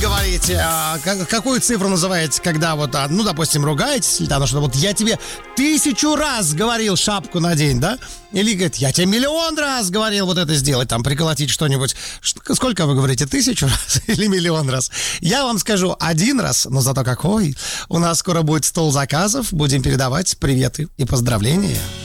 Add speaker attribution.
Speaker 1: говорите? Какую цифру называете, когда вот, ну, допустим, ругаетесь, или там, что вот я тебе 1000 раз говорил шапку надень, да? Или говорит, я тебе 1 000 000 раз говорил вот это сделать, там, приколотить что-нибудь. Сколько вы говорите, 1000 раз или 1 000 000 раз? Я вам скажу 1 раз, но зато какой. У нас скоро будет стол заказов, будем передавать приветы и поздравления.